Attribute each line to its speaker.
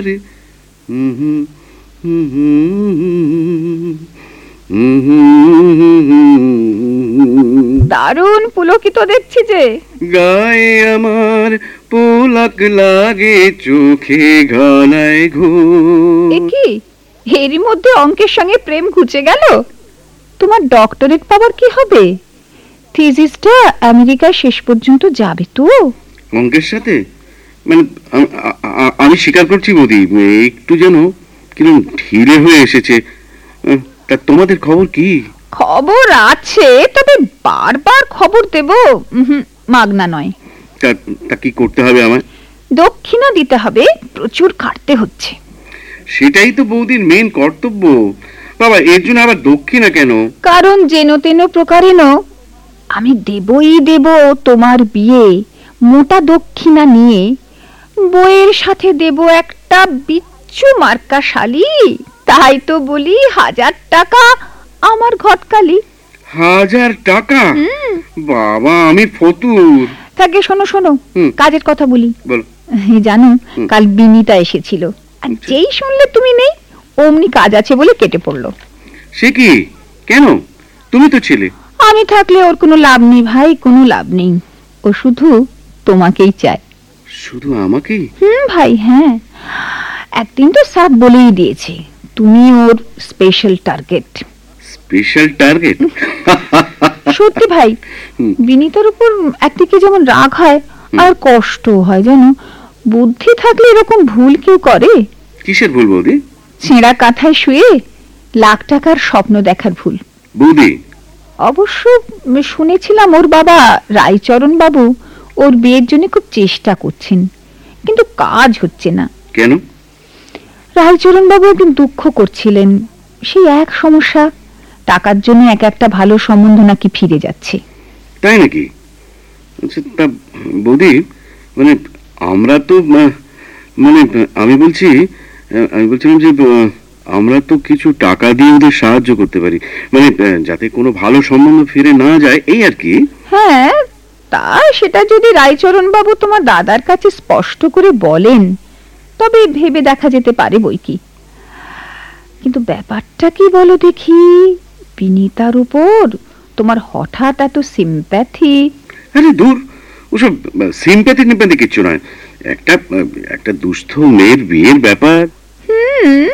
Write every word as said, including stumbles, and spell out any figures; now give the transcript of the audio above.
Speaker 1: রে।
Speaker 2: দারুণ পুলকিত দেখছি যে।
Speaker 1: গায়ে আমার পোলাক লাগে, চোখে ঘনায় ঘুম।
Speaker 2: এ কি, এরই মধ্যে অঙ্কের সঙ্গে প্রেম ঘুচে গেল? তোমার ডক্টরেট পাওয়ার কি হবে? থিসিসটা আমেরিকায় শেষ পর্যন্ত যাবে তো?
Speaker 1: অঙ্কের সাথে মানে আমি স্বীকার করছি বৌদি, একটু যেন কিরকম ঢিলে হয়ে এসেছে। তা তোমাদের খবর কি?
Speaker 2: খবর আছে, তবে বারবার খবর দেব মাগনা নয়।
Speaker 1: তা কি করতে হবে আমার?
Speaker 2: দক্ষিণা দিতে হবে, প্রচুর কাটতে হচ্ছে।
Speaker 1: সেটাই তো বৌদির মেন কর্তব্য। বাবা, এর জন্য আবার দক্ষিণা কেন?
Speaker 2: কারণ যেন তেন প্রকারেণ আমি দেবই দেব তোমার বিয়ে মোটা দক্ষিণা নিয়ে। বইয়ের সাথে দেব একটা বিচ্ছু মার্কা শালি। তাই তো বলি হাজার টাকা আমার ঘটকালি।
Speaker 1: হাজার টাকা? বাবা, আমি ফতুর।
Speaker 2: থাকে, শোনো শোনো, কাজের কথা বলি।
Speaker 1: বলো।
Speaker 2: জানো, কাল বিনিতা এসেছিল, আর যেই শুনলে তুমি নেই, অমনি কাজ আছে বলে কেটে পড়লো।
Speaker 1: সে কি? কেন? তুমি তো ছিলে।
Speaker 2: আমি থাকলে ওর কোনো লাভ নেই ভাই, কোনো লাভ নেই। ও শুধু তোমাকেই চায়।
Speaker 1: শুধু আমাকেই?
Speaker 2: হুম ভাই, হ্যাঁ। একদিন তো সাফ বলেই দিয়েছে তুমি ওর স্পেশাল টার্গেট।
Speaker 1: Special target?
Speaker 2: সত্যি ভাই, বিনীতার উপর একদিকে যেমন রাগ হয় আর কষ্ট হয়, জানো। বুদ্ধি থাকলে এরকম ভুল কেউ করে?
Speaker 1: কিসের ভুল বৌদি?
Speaker 2: ছেঁড়া কাঁথায় শুয়ে লাখ টাকার স্বপ্ন দেখার ভুল।
Speaker 1: বৌদি,
Speaker 2: অবশ্য শুনেছিলাম ওর বাবা রায়চরণ বাবু ওর বিয়ের জন্য খুব চেষ্টা করছেন, কিন্তু কাজ হচ্ছে না।
Speaker 1: কেন?
Speaker 2: রায়চরণ বাবু একদিন দুঃখ করছিলেন, সেই এক সমস্যা, টাকার জন্য এক একটা ভালো সম্বন্ধ নাকি ফিরে যাচ্ছে।
Speaker 1: তাই নাকি? তা বৌদি, মানে আমরা তো মানে আমি বলছি আমি বলছিলাম যে আমরা তো কিছু টাকা দিয়ে ওদের সাহায্য করতে পারি, মানে যাতে কোনো ভালো সম্বন্ধ ফিরে না যায়, এই আর কি।
Speaker 2: হ্যাঁ, তা সেটা যদি রায়চরণ বাবু তোমার দাদার কাছে স্পষ্ট করে বলেন, তবে ভেবে দেখা যেতে পারে বই কি। কিন্তু ব্যাপারটা কি বলো দেখি, বিনীতার উপর তোমার হঠাৎ এত সিম্প্যাথি?
Speaker 1: আরে দূর, ওসব সিম্প্যাথি নিম্প্যাথি কিচ্ছু নয়। একটা একটা দুস্থ মেয়ের বিয়ের ব্যাপার।
Speaker 2: হুম